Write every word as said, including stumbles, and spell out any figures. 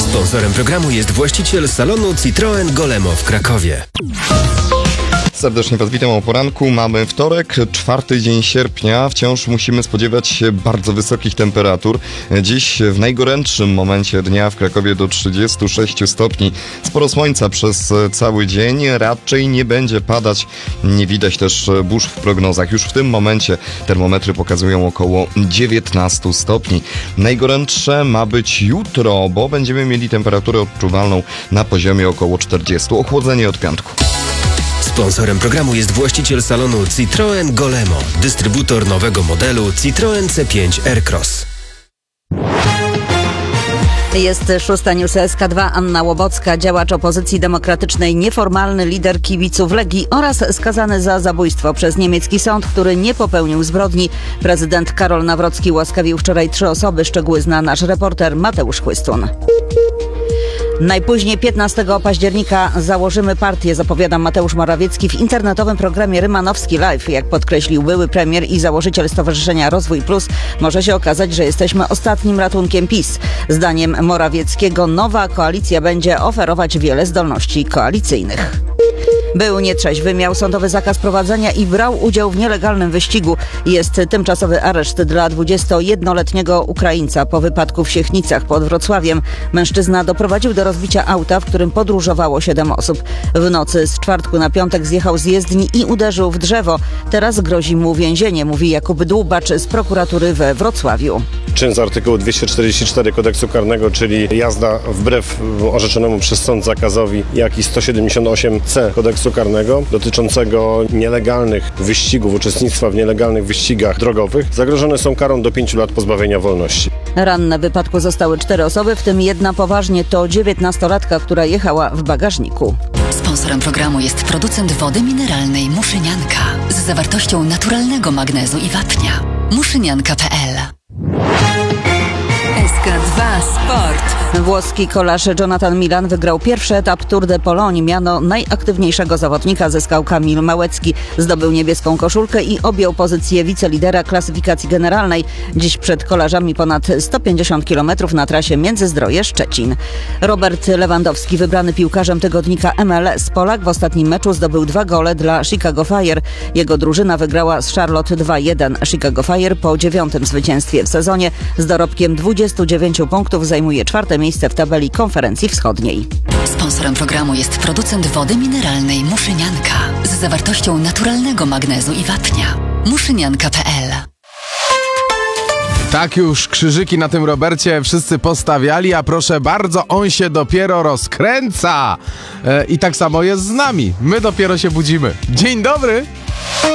Sponsorem programu jest właściciel salonu Citroen Golemo w Krakowie. Serdecznie Was witam o poranku. Mamy wtorek, czwarty dzień sierpnia. Wciąż musimy spodziewać się bardzo wysokich temperatur. Dziś w najgorętszym momencie dnia w Krakowie do trzydziestu sześciu stopni. Sporo słońca przez cały dzień. Raczej nie będzie padać. Nie widać też burz w prognozach. Już w tym momencie termometry pokazują około dziewiętnastu stopni. Najgorętsze ma być jutro, bo będziemy mieli temperaturę odczuwalną na poziomie około czterdziestu. Ochłodzenie od piątku. Sponsorem programu jest właściciel salonu Citroen Golemo, dystrybutor nowego modelu Citroen C pięć Aircross. Jest szósta News S K dwa. Anna Łobocka, działacz opozycji demokratycznej, nieformalny lider kibiców Legii oraz skazany za zabójstwo przez niemiecki sąd, który nie popełnił zbrodni. Prezydent Karol Nawrocki łaskawił wczoraj trzy osoby. Szczegóły zna nasz reporter Mateusz Chłystun. Najpóźniej piętnastego października założymy partię, zapowiada Mateusz Morawiecki w internetowym programie Rymanowski Live. Jak podkreślił były premier i założyciel Stowarzyszenia Rozwój Plus, może się okazać, że jesteśmy ostatnim ratunkiem PiS. Zdaniem Morawieckiego nowa koalicja będzie oferować wiele zdolności koalicyjnych. Był nietrzeźwy, miał sądowy zakaz prowadzenia i brał udział w nielegalnym wyścigu. Jest tymczasowy areszt dla dwudziestojednoletniego Ukraińca po wypadku w Siechnicach pod Wrocławiem. Mężczyzna doprowadził do rozbicia auta, w którym podróżowało siedem osób. W nocy z czwartku na piątek zjechał z jezdni i uderzył w drzewo. Teraz grozi mu więzienie, mówi Jakub Dłubacz z prokuratury we Wrocławiu. Czyn z artykułu dwieście czterdzieści cztery kodeksu karnego, czyli jazda wbrew orzeczonemu przez sąd zakazowi, jak i sto siedemdziesiąt osiem C kodeksu karnego dotyczącego nielegalnych wyścigów, uczestnictwa w nielegalnych wyścigach drogowych, zagrożone są karą do pięciu lat pozbawienia wolności. Ranne w wypadku zostały cztery osoby, w tym jedna poważnie, to dziewiętnastolatka, która jechała w bagażniku. Sponsorem programu jest producent wody mineralnej Muszynianka z zawartością naturalnego magnezu i wapnia. muszynianka kropka p l. S K dwa Sport. Włoski kolarz Jonathan Milan wygrał pierwszy etap Tour de Pologne. Miano najaktywniejszego zawodnika zyskał Kamil Małecki. Zdobył niebieską koszulkę i objął pozycję wicelidera klasyfikacji generalnej. Dziś przed kolarzami ponad sto pięćdziesiąt kilometrów na trasie Międzyzdroje-Szczecin. Robert Lewandowski, wybrany piłkarzem tygodnika M L S Polak, w ostatnim meczu zdobył dwa gole dla Chicago Fire. Jego drużyna wygrała z Charlotte dwa jeden. Chicago Fire po dziewiątym zwycięstwie w sezonie z dorobkiem dwudziestu dziewięciu punktów zajmuje czwarte miejsce w tabeli konferencji wschodniej. Sponsorem programu jest producent wody mineralnej Muszynianka z zawartością naturalnego magnezu i wapnia. muszynianka kropka p l. Tak już krzyżyki na tym Robercie wszyscy postawiali, a proszę bardzo, on się dopiero rozkręca. E, I tak samo jest z nami. My dopiero się budzimy. Dzień dobry!